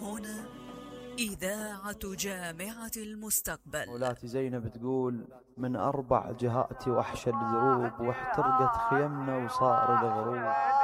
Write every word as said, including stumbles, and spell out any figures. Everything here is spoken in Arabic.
هنا إذاعة جامعة المستقبل. ولاتي زينب تقول من أربع جهات وحش الدروب، واحترقت خيمنا وصار الغروب.